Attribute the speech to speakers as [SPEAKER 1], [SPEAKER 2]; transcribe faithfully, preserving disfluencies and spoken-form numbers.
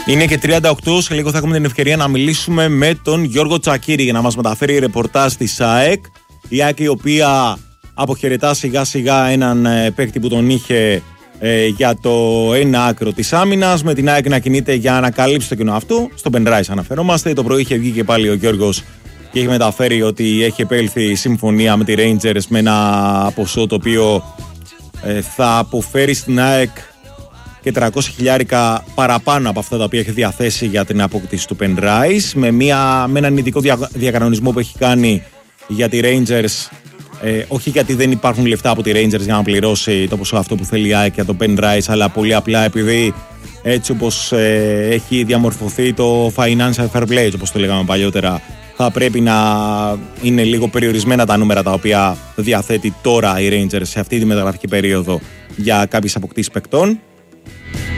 [SPEAKER 1] Είναι και τριάντα οκτώ, σε λίγο θα έχουμε την ευκαιρία να μιλήσουμε με τον Γιώργο Τσακίρη για να μας μεταφέρει ρεπορτάζ της ΑΕΚ. Η ΑΕΚ η οποία αποχαιρετά σιγά σιγά έναν παίκτη που τον είχε ε, για το ένα άκρο της άμυνας, με την ΑΕΚ να κινείται για να ανακαλύψει το κοινό αυτού. Στο Ben Rice αναφερόμαστε. Το πρωί είχε βγει και πάλι ο Γιώργος και έχει μεταφέρει ότι έχει επέλθει συμφωνία με τη Rangers με ένα ποσό το οποίο ε, θα αποφέρει στην ΑΕΚ και τριακόσια χιλιάρικα παραπάνω από αυτά τα οποία έχει διαθέσει για την απόκτηση του Ben Rice, με, μια, με έναν ειδικό δια, διακανονισμό που έχει κάνει για τη Rangers, ε, όχι γιατί δεν υπάρχουν λεφτά από τη Rangers για να πληρώσει το ποσό αυτό που θέλει η ΑΕΚ για το Ben Rice, αλλά πολύ απλά επειδή έτσι όπως ε, έχει διαμορφωθεί το financial fair play, όπως το λέγαμε παλιότερα, θα πρέπει να είναι λίγο περιορισμένα τα νούμερα τα οποία διαθέτει τώρα η Rangers σε αυτή τη μεταγραφική περίοδο για κάποιες αποκτήσεις παικτών.